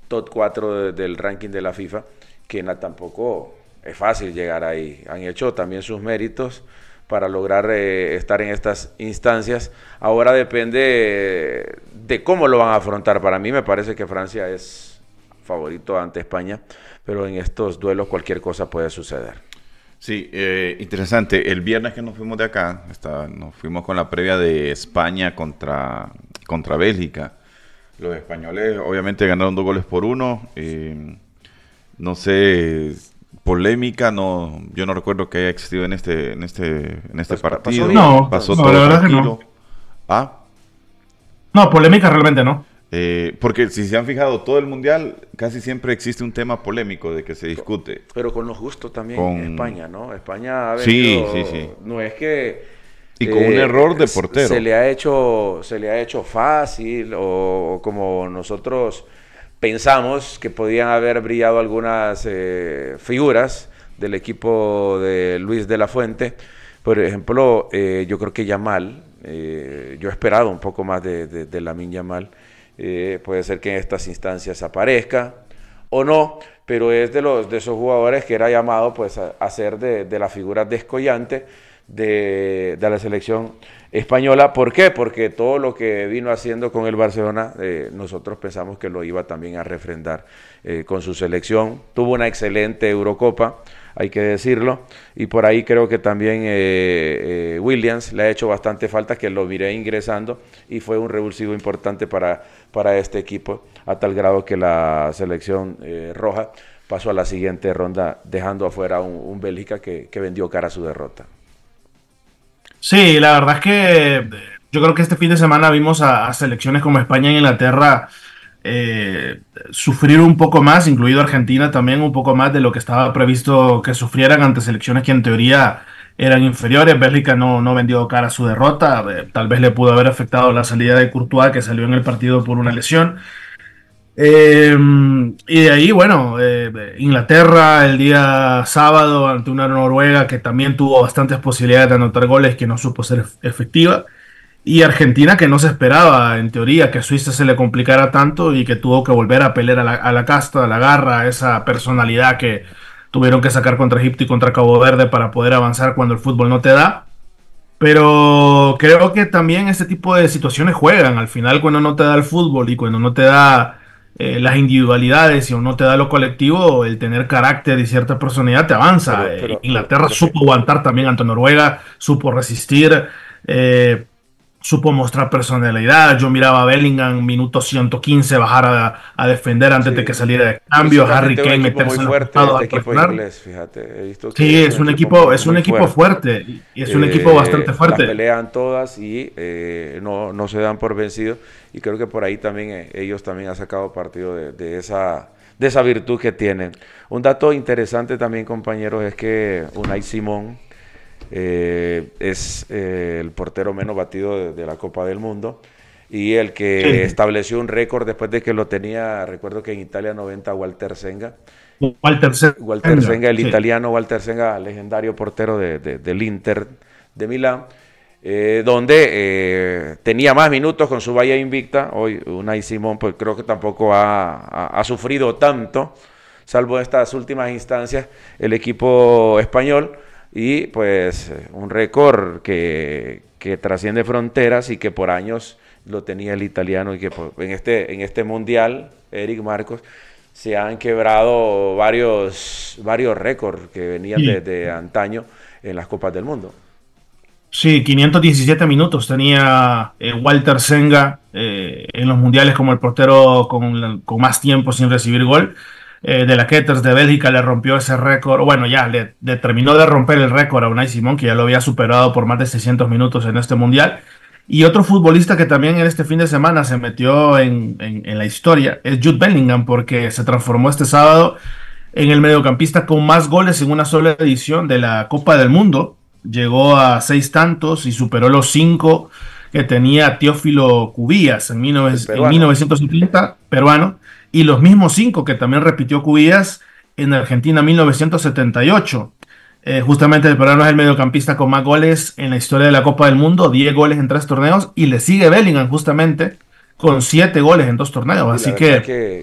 top 4 del ranking de la FIFA, que tampoco es fácil llegar ahí. Han hecho también sus méritos para lograr estar en estas instancias. Ahora depende de cómo lo van a afrontar. Para mí me parece que Francia es favorito ante España, pero en estos duelos cualquier cosa puede suceder. Sí, interesante. El viernes que nos fuimos de acá, nos fuimos con la previa de España contra Bélgica. Los españoles obviamente ganaron 2-1. No sé, polémica, no, yo no recuerdo que haya existido en este partido. Pasó bien. No, Pasó no, la todo verdad que tranquilo. no. Ah, No, polémica realmente no. porque si se han fijado, todo el mundial casi siempre existe un tema polémico de que se discute. Pero con lo justo también Con... España, ¿no? España ha Sí, venido, sí, sí. no es que Y con un error de portero. se le ha hecho fácil o como nosotros pensamos que podían haber brillado algunas figuras del equipo de Luis de la Fuente. Por ejemplo, yo creo que Yamal, yo he esperado un poco más de Lamine Yamal. Puede ser que en estas instancias aparezca o no, pero es de esos jugadores que era llamado pues a ser de las figuras descollantes de la selección española. ¿Por qué? Porque todo lo que vino haciendo con el Barcelona, nosotros pensamos que lo iba también a refrendar con su selección. Tuvo una excelente Eurocopa, hay que decirlo, y por ahí creo que también Williams le ha hecho bastante falta, que lo miré ingresando y fue un revulsivo importante para este equipo, a tal grado que la selección roja pasó a la siguiente ronda, dejando afuera un Bélgica que vendió cara a su derrota. Sí, la verdad es que yo creo que este fin de semana vimos a selecciones como España e Inglaterra sufrir un poco más, incluido Argentina también, un poco más de lo que estaba previsto que sufrieran ante selecciones que en teoría eran inferiores. Bélgica no vendió cara a su derrota, tal vez le pudo haber afectado la salida de Courtois, que salió en el partido por una lesión. Y de ahí, bueno, Inglaterra el día sábado ante una Noruega que también tuvo bastantes posibilidades de anotar goles que no supo ser efectiva. Y Argentina que no se esperaba, en teoría, que a Suiza se le complicara tanto y que tuvo que volver a pelear a la casta, a la garra, a esa personalidad que tuvieron que sacar contra Egipto y contra Cabo Verde para poder avanzar cuando el fútbol no te da. Pero creo que también este tipo de situaciones juegan. Al final, cuando no te da el fútbol y cuando no te da las individualidades y o no te da lo colectivo, el tener carácter y cierta personalidad te avanza. Inglaterra Pero supo aguantar también ante Noruega, supo resistir, eh, supo mostrar personalidad. Yo miraba a Bellingham, minuto 115, bajar a defender antes de que sí, saliera de cambio, Harry físicamente es un Kane equipo muy meterse en los fuerte costados este a equipo presionar. inglés, fíjate. He visto que Sí, es un equipo es un muy equipo fuerte. fuerte y es un equipo bastante Las fuerte. pelean todas y no se dan por vencidos. Y creo que por ahí también ellos también han sacado partido de esa virtud que tienen. Un dato interesante también, compañeros, es que Unai Simón es el portero menos batido de la Copa del Mundo y el que Sí. estableció un récord después de que lo tenía, recuerdo que en Italia 90 Walter Senga. Walter Walter Senga, Senga, el sí. italiano Walter Senga, legendario portero del Inter de Milán, donde tenía más minutos con su valla invicta. Hoy Unai Simón pues creo que tampoco ha sufrido tanto, salvo estas últimas instancias, el equipo español, y pues un récord que trasciende fronteras y que por años lo tenía el italiano y que en este mundial, Eric Marcos, se han quebrado varios récords que venían Sí, de antaño en las Copas del Mundo. sí, 517 minutos tenía Walter Senga en los mundiales como el portero con más tiempo sin recibir gol. De la Ketters de Bélgica le rompió ese récord. Bueno, ya le terminó de romper el récord a Unai Simón, que ya lo había superado por más de 600 minutos en este mundial. Y otro futbolista que también en este fin de semana se metió en la historia es Jude Bellingham, porque se transformó este sábado en el mediocampista con más goles en una sola edición de la Copa del Mundo. Llegó a 6 tantos y superó los 5 que tenía Teófilo Cubillas El en peruano. 1970, peruano, y los mismos 5 que también repitió Cubillas en Argentina 1978. Justamente el peruano es el mediocampista con más goles en la historia de la Copa del Mundo, 10 goles en 3 torneos, y le sigue Bellingham justamente con 7 goles en 2 torneos. Y la Así verdad que que